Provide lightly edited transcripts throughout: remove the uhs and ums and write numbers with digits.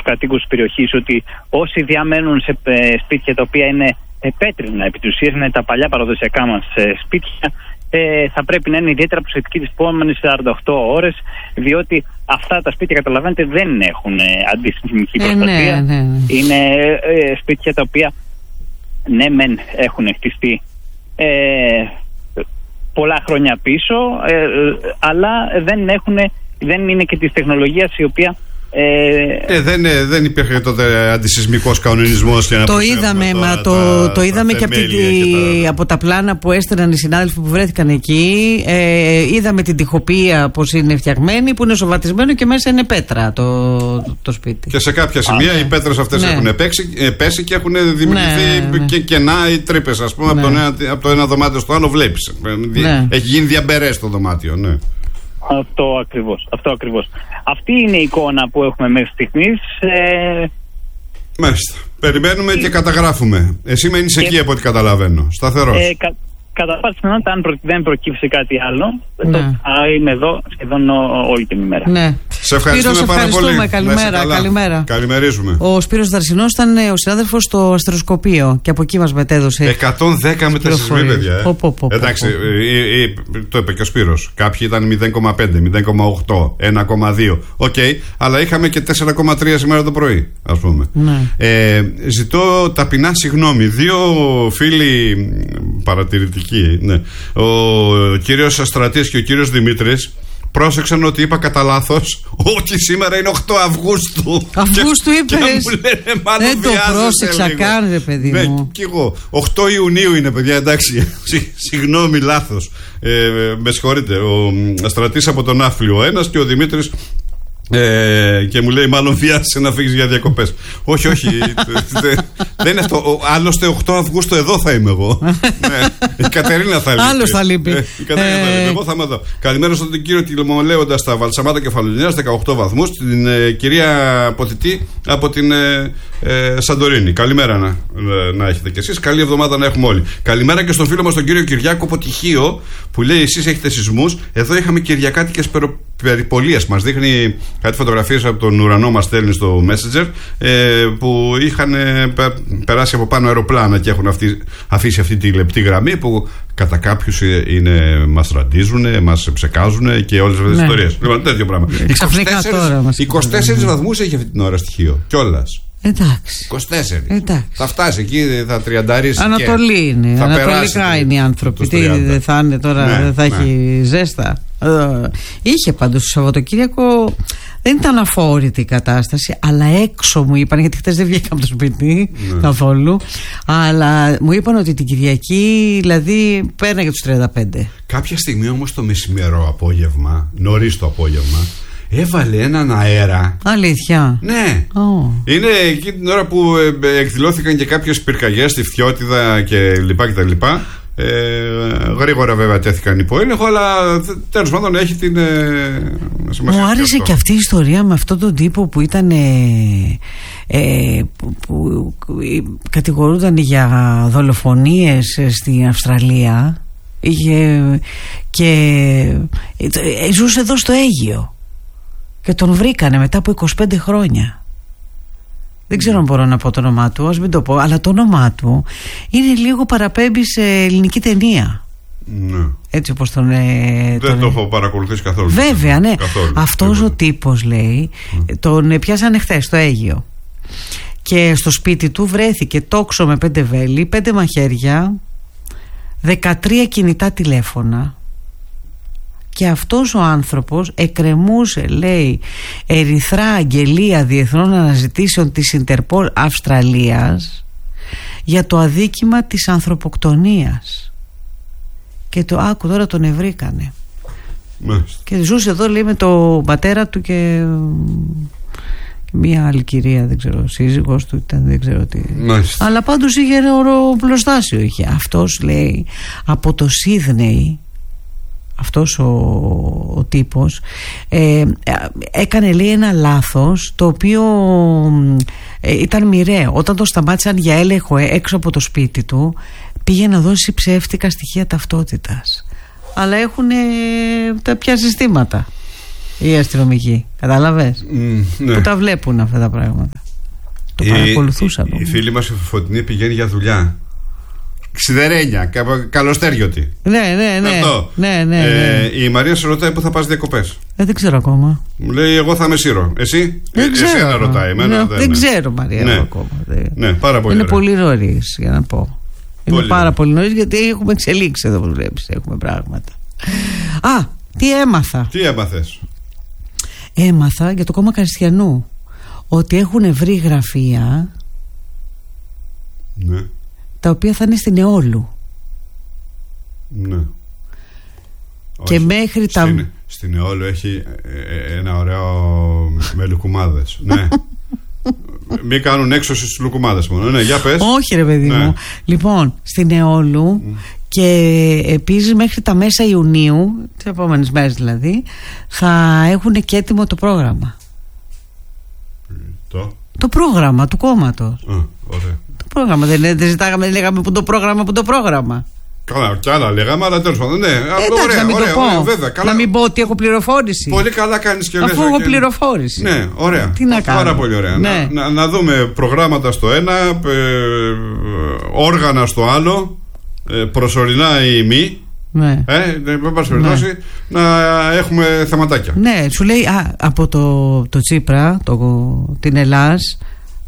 κατοίκους της περιοχής ότι όσοι διαμένουν σε σπίτια τα οποία είναι πέτρινα, επί της ουσίας είναι τα παλιά παραδοσιακά μας σπίτια, θα πρέπει να είναι ιδιαίτερα προσεκτικοί τις επόμενες 48 ώρες, διότι αυτά τα σπίτια, καταλαβαίνετε, δεν έχουν αντισυσμική προστασία. Ναι. Είναι σπίτια τα οποία ναι μεν έχουν χτιστεί πολλά χρόνια πίσω, αλλά δεν είναι και της τεχνολογίας η οποία δεν υπήρχε τότε αντισυσμικός κανονισμός. Το είδαμε, το είδαμε και από τα πλάνα που έστελναν οι συνάδελφοι που βρέθηκαν εκεί. Είδαμε την τοιχοποιία πως είναι φτιαγμένη, που είναι σοβατισμένο και μέσα είναι πέτρα το σπίτι. Και σε κάποια σημεία οι πέτρες αυτές έχουν πέσει και έχουν δημιουργηθεί και κενά ή τρύπες, ας πούμε, από το ένα δωμάτιο στο άλλο. Βλέπεις. Έχει γίνει διαμπερές το δωμάτιο. Ναι. Αυτό ακριβώς. Αυτή είναι η εικόνα που έχουμε μέχρι στιγμής. Μάλιστα. Περιμένουμε και καταγράφουμε. Εσύ μένεις εκεί από ό,τι καταλαβαίνω. Σταθερός. Κατά πάσα πιθανότητα, αν δεν προκύψει κάτι άλλο, θα είμαι εδώ σχεδόν όλη την ημέρα. Ναι. Σε ευχαριστούμε πάρα πολύ. Καλημέρα. Καλημερίζουμε. Ο Σπύρος Δαρσινός ήταν ο συνάδελφος στο αστεροσκοπείο και από εκεί μας μετέδωσε 110 μετασυσμοί, παιδιά. Εντάξει, το είπε και ο Σπύρος. Κάποιοι ήταν 0,5, 0,8, 1,2. Οκ, αλλά είχαμε και 4,3 σήμερα το πρωί, ας πούμε. Ζητώ ταπεινά συγγνώμη. Δύο φίλοι παρατηρητικοί, ο κύριος Αστρατής και ο κύριος Δημήτρης, πρόσεξαν ότι είπα κατά λάθος ότι σήμερα είναι 8 Αυγούστου. Αυγούστου είπες? Δεν το πρόσεξα καν, ρε παιδί μου. Κι εγώ. 8 Ιουνίου είναι, παιδιά, εντάξει. Συγγνώμη, λάθος. Με συγχωρείτε. Ο Αστρατής από τον Άφλιο ένας και ο Δημήτρης. Και μου λέει, μάλλον βιάζεσαι να φύγεις για διακοπές. Όχι, δεν είναι αυτό. Άλλωστε 8 Αυγούστου εδώ θα είμαι εγώ. Η Κατερίνα θα λείπει. Άλλος θα λείπει. Εγώ θα είμαι εδώ. Καλημέρα στον κύριο Τηλεμονέοντα στα Βαλσαμάτα Κεφαλονιάς, 18 βαθμούς. Την κυρία Ποθητή από την Σαντορίνη. Καλημέρα να έχετε κι εσείς. Καλή εβδομάδα να έχουμε όλοι. Καλημέρα και στον φίλο μας τον κύριο Κυριάκο Ποτυχείο, που λέει, εσείς έχετε σεισμούς. Εδώ είχαμε κυριακάτικες περιπολίες. Μας δείχνει κάτι φωτογραφίες από τον ουρανό, μας στέλνει στο Messenger, που είχαν περάσει από πάνω αεροπλάνα και έχουν αφήσει αυτή τη λεπτή γραμμή που κατά κάποιους μας ραντίζουν, μας ψεκάζουν και όλες αυτές τις ιστορίες. Λοιπόν, τέτοιο πράγμα. 24 βαθμούς έχει αυτή την ώρα στοιχείο κιόλας. Εντάξει. 24. Εντάξει. Θα φτάσει εκεί, θα τριανταρίσει. Ανατολή είναι. Ανατολικά είναι οι άνθρωποι. Τι δεν θα είναι τώρα, δεν θα έχει ζέστα. Είχε πάντως το Σαββατοκύριακο, δεν ήταν αφόρητη η κατάσταση, αλλά έξω μου είπαν, γιατί χτες δεν βγήκα από το σπίτι καθόλου, αλλά μου είπαν ότι την Κυριακή δηλαδή πέρναγε τους 35. Κάποια στιγμή όμως το μεσημερό απόγευμα, νωρίς το απόγευμα, έβαλε έναν αέρα. Αλήθεια? Ναι. Είναι εκεί την ώρα που εκδηλώθηκαν και κάποιες πυρκαγιές στη Φθιώτιδα και λοιπά και τα λοιπά. Γρήγορα βέβαια τέθηκαν υπό έλεγχο, αλλά τέλος πάντων έχει την σημασία. Μου άρεσε και αυτή η ιστορία με αυτόν τον τύπο που ήταν που κατηγορούνταν για δολοφονίες στην Αυστραλία. Και ζούσε εδώ στο Αίγυο και τον βρήκανε μετά από 25 χρόνια. Δεν ξέρω αν μπορώ να πω το όνομά του, ας μην το πω, αλλά το όνομά του είναι λίγο παραπέμπει σε ελληνική ταινία. Ναι. Έτσι όπως τον... Δεν το έχω παρακολουθήσει καθόλου. Βέβαια, ναι. Αυτός ο τύπος, λέει, τον πιάσανε χθες στο Αίγυο. Και στο σπίτι του βρέθηκε τόξο με 5 βέλη, 5 μαχαίρια, 13 κινητά τηλέφωνα. Και αυτός ο άνθρωπος εκκρεμούσε, λέει, ερυθρά αγγελία διεθνών αναζητήσεων της Ιντερπολ Αυστραλίας για το αδίκημα της ανθρωποκτονίας. Και το άκου τώρα, τον ευρήκανε. Και ζούσε εδώ, λέει, με το πατέρα του και μία άλλη κυρία, δεν ξέρω, σύζυγος του ήταν, δεν ξέρω τι. Αλλά πάντως είχε οροπλοστάσιο είχε. Αυτός, λέει, από το Σίδνεϊ, αυτός ο τύπος έκανε, λέει, ένα λάθος το οποίο ήταν μοιραίο. Όταν το σταμάτησαν για έλεγχο έξω από το σπίτι του, πήγε να δώσει ψεύτικα στοιχεία ταυτότητας. Αλλά έχουν τα πια συστήματα. οι αστυνομικοί. Κατάλαβες? Ναι. Που τα βλέπουν αυτά τα πράγματα. Το παρακολουθούσαμε. Η φίλη μας η Φωτεινή πηγαίνει για δουλειά. Ξιδερένια, καλοστέριωτη. Ναι. Αυτό. Ναι. Η Μαρία σε ρωτάει πού θα πας διακοπές. Δεν ξέρω ακόμα. Μου λέει εγώ θα με Σύρο. Εσύ? Δεν ξέρω. Εσένα ρωτάει εμένα. Δεν ξέρω, Μαρία, ακόμα. Ναι, πάρα πολύ. Είναι πολύ νωρίς για να πω. Είναι πάρα πολύ νωρίς, γιατί έχουμε εξελίξει εδώ που βλέπεις. Έχουμε πράγματα. Α, τι έμαθα. Τι έμαθες? Έμαθα για το κόμμα Χριστιανού ότι έχουν βρει γραφεία, ναι, τα οποία θα είναι στην Εόλου. Ναι. Και όχι, μέχρι στην Εόλου έχει ένα ωραίο με λουκουμάδες. Ναι. Μην κάνουν έξωση στους λουκουμάδες μόνο. Ναι, για πες. Όχι ρε παιδί μου. Λοιπόν, στην Εόλου και επίσης μέχρι τα μέσα Ιουνίου, τις επόμενες μέρες δηλαδή, θα έχουν και έτοιμο το πρόγραμμα. Το πρόγραμμα του κόμματος. Ωραία. Το πρόγραμμα, δεν ζητάγαμε, λέγαμε που το πρόγραμμα. Καλά, κι άλλα λέγαμε, αλλά τέλος πάντων. Ναι, εντάξει, να μην το πω. Βέβαια, καλά. Να μην πω ότι έχω πληροφόρηση. Πολύ καλά κάνεις και λες. Αφού έχω πληροφόρηση. Ναι, ωραία. Τι να κάνω. Πάρα πολύ ωραία. Ναι. Να δούμε προγράμματα στο ένα, όργανα στο άλλο, προσωρινά ή μη. Ναι. Με πάση περιπτώσει, να έχουμε θεματάκια. Ναι, σου λέει από το Τσίπρα, την Ελλάς.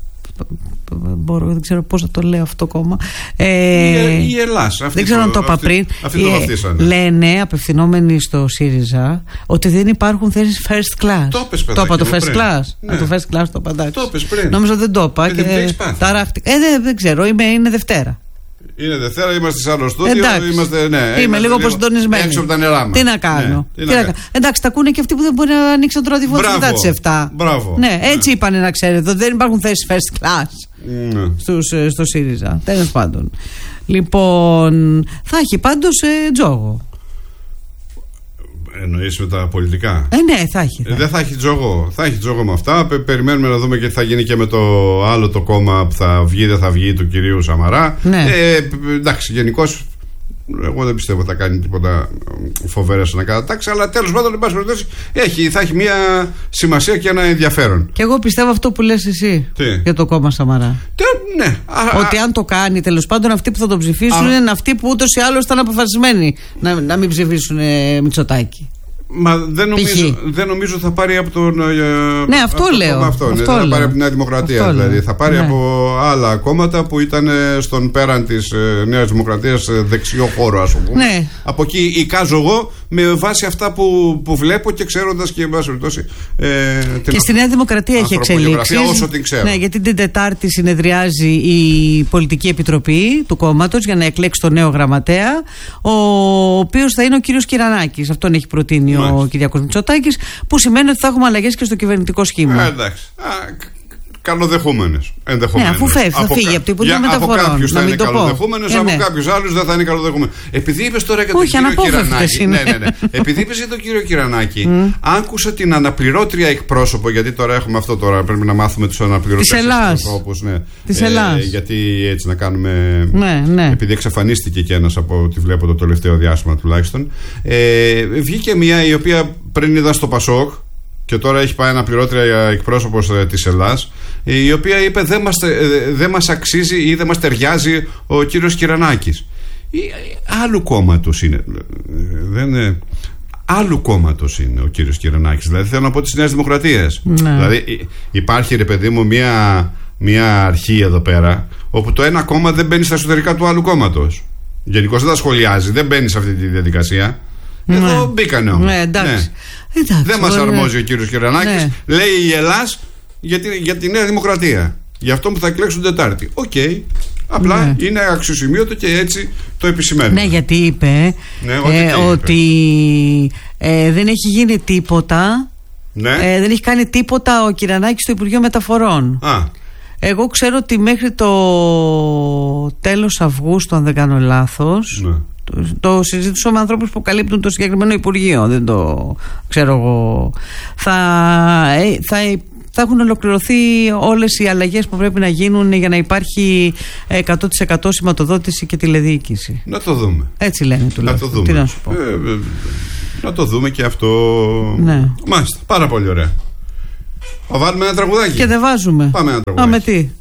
Δεν ξέρω πώς θα το λέω αυτό κόμμα. Η Ελλάς. Δεν ξέρω αν το είπα πριν. Λένε, απευθυνόμενοι στο ΣΥΡΙΖΑ, ότι δεν υπάρχουν θέσεις first class. Το είπες, το είπα το first πριν. class. Ναι. Το first class το είπα. Το είπες πριν. Νόμιζα δεν το είπα. Ταράχτηκα. Δεν ξέρω, είναι Δευτέρα. Είναι Δευτέρα, είμαστε σε άλλο στούντιο. Είμαι λίγο αποσυντονισμένη. Έξω από τα νερά μας. Τι να κάνω. Εντάξει, τα ακούνε και αυτοί που δεν μπορεί να ανοίξουν το ραδιόφωνο μετά τις 7. Μπράβο. Ναι, έτσι είπανε να ξέρετε. Δεν υπάρχουν θέσεις first class στο ΣΥΡΙΖΑ. Τέλος πάντων. Λοιπόν, θα έχει πάντως τζόγο. Εννοείς με τα πολιτικά? Ναι, θα έχει. Δεν θα έχει τζόγο. Θα έχει τζόγο με αυτά. Περιμένουμε να δούμε και τι θα γίνει και με το άλλο το κόμμα που θα βγει, δεν θα βγει, του κυρίου Σαμαρά. Ναι. Εντάξει, γενικώς εγώ δεν πιστεύω θα κάνει τίποτα φοβερές ανακατατάξεις, αλλά τέλος πάντων, εν πάση περιπτώσει, θα έχει μια σημασία και ένα ενδιαφέρον. Και εγώ πιστεύω αυτό που λες εσύ. Τι? Για το κόμμα Σαμαρά. Ναι. Ότι αν το κάνει, τέλος πάντων, αυτοί που θα τον ψηφίσουν είναι αυτοί που ούτως ή άλλως ήταν αποφασισμένοι να μην ψηφίσουν Μητσοτάκη. Μα δεν νομίζω θα πάρει από τον. Ναι, αυτό λέω. Θα πάρει από τη Νέα Δημοκρατία. Δηλαδή. Θα πάρει από άλλα κόμματα που ήταν στον πέραν της Νέας Δημοκρατίας δεξιό χώρο, ας πούμε. Ναι. Από εκεί εικάζω εγώ με βάση αυτά που βλέπω και ξέροντας και εν πάση περιπτώσει. Και στη Νέα Δημοκρατία έχει εξελίξεις. Όσο την ξέρω. Ναι, γιατί την Τετάρτη συνεδριάζει η Πολιτική Επιτροπή του κόμματος για να εκλέξει τον νέο γραμματέα, ο οποίος θα είναι ο κύριος Κυρανάκης. Αυτόν έχει προτείνει ο Κυριάκος Μητσοτάκης, που σημαίνει ότι θα έχουμε αλλαγές και στο κυβερνητικό σχήμα. Εντάξει. Καλοδεχούμενες. Ναι, αφού φεύγει, θα φύγει από το Υπουργείο Μεταφορών. Από κάποιους θα είναι καλοδεχούμενες, από κάποιους άλλους δεν θα είναι καλοδεχούμενες. Επειδή είπες τώρα για τον κύριο Κυρανάκη. Ναι. Επειδή είπες για τον κύριο Κυρανάκη, άκουσα την αναπληρώτρια εκπρόσωπο, γιατί τώρα έχουμε αυτό τώρα. Πρέπει να μάθουμε τους αναπληρωτές εκπροσώπους. Της Ελλάς. Γιατί έτσι να κάνουμε. Ναι. Επειδή εξαφανίστηκε και ένας από ό,τι βλέπω το τελευταίο διάστημα τουλάχιστον. Βγήκε μια η οποία πριν ήταν στο Πασόκ. Και τώρα έχει πάει αναπληρώτρια εκπρόσωπος της Ελλάς, η οποία είπε δεν μας αξίζει ή δεν μας ταιριάζει ο κύριος Κυρανάκης. Άλλου κόμματος είναι. Άλλου κόμματος είναι ο κύριος Κυρανάκης. Δηλαδή θέλω να πω της Νέας Δημοκρατίας. Ναι. Δηλαδή υπάρχει, ρε παιδί μου, μια αρχή εδώ πέρα, όπου το ένα κόμμα δεν μπαίνει στα εσωτερικά του άλλου κόμματος. Γενικώς δεν τα σχολιάζει, δεν μπαίνει σε αυτή τη διαδικασία. Εδώ μπήκανε όμως. Ναι, εντάξει. Δεν μας αρμόζει ο κύριος Κυρανάκης. Λέει η Ελλάς για τη Νέα Δημοκρατία. Για αυτό που θα εκλέξουν Τετάρτη. Οκ. Απλά είναι αξιοσημείωτο και έτσι το επισημαίνουμε. Ναι, γιατί είπε ότι δεν έχει γίνει τίποτα. Ναι. Δεν έχει κάνει τίποτα ο Κυρανάκης στο Υπουργείο Μεταφορών. Εγώ ξέρω ότι μέχρι το τέλος Αυγούστου, αν δεν κάνω λάθος, το συζήτησα με ανθρώπους που καλύπτουν το συγκεκριμένο Υπουργείο, δεν το ξέρω εγώ, θα έχουν ολοκληρωθεί όλες οι αλλαγές που πρέπει να γίνουν για να υπάρχει 100% σηματοδότηση και τηλεδιοίκηση. Να το δούμε. Έτσι λένε τουλάχιστον. Να το δούμε. Τι να σου πω. Να το δούμε και αυτό. Ναι. Μάλιστα, πάρα πολύ ωραία. Θα βάλουμε ένα τραγουδάκι. Και δεν βάζουμε. Πάμε ένα τραγουδάκι. Τι.